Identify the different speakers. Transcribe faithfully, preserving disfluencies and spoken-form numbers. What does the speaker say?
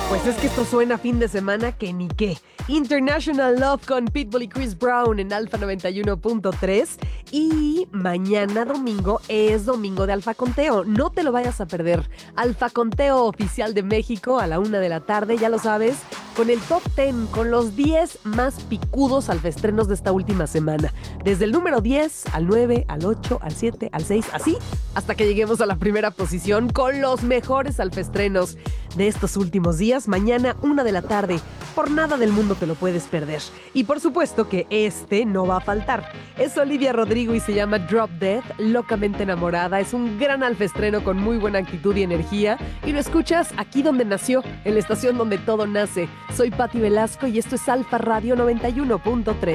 Speaker 1: Pues es que esto suena fin de semana que ni qué. International Love con Pitbull y Chris Brown en Alfa noventa y uno punto tres. Y mañana domingo es domingo de Alfa Conteo. No te lo vayas a perder. Alfa Conteo oficial de México a la una de la tarde, ya lo sabes, con el top diez, con los diez más picudos alfaestrenos de esta última semana. Desde el número diez al nueve, al ocho, al siete, al seis, así, hasta que lleguemos a la primera posición con los mejores alfaestrenos de estos últimos días. Mañana, una de la tarde. Por nada del mundo te lo puedes perder. Y por supuesto que este no va a faltar. Es Olivia Rodrigo y se llama Drop Dead, locamente enamorada. Es un gran alfaestreno con muy buena actitud y energía. Y lo escuchas aquí donde nació, en la estación donde todo nace. Soy Patti Velasco y esto es Alfa Radio noventa y uno punto tres.